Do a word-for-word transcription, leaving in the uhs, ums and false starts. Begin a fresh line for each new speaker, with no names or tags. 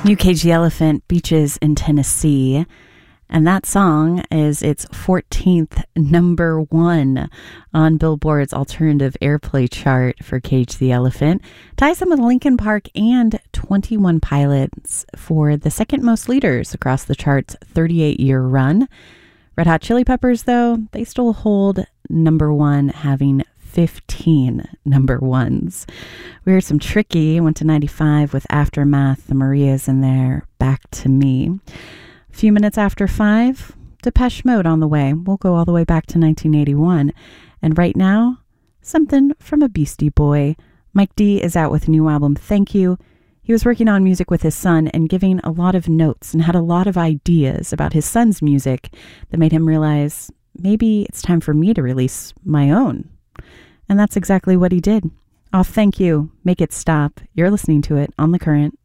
New Cage the Elephant, Beaches in Tennessee. And that song is its fourteenth number one on Billboard's alternative airplay chart for Cage the Elephant. Ties them with Linkin Park and twenty-one Pilots for the second most leaders across the chart's thirty-eight year run. Red Hot Chili Peppers, though, they still hold number one, having fifteen number ones. We heard some Tricky, went to ninety-five with Aftermath, the Marias in there, Back to Me. A few minutes after five, Depeche Mode on the way. We'll go all the way back to nineteen eighty-one. And right now, something from a Beastie Boy. Mike D is out with a new album, Thank You. He was working on music with his son and giving a lot of notes and had a lot of ideas about his son's music that made him realize maybe it's time for me to release my own. And that's exactly what he did. Off Thank You, Make It Stop. You're listening to it on The Current.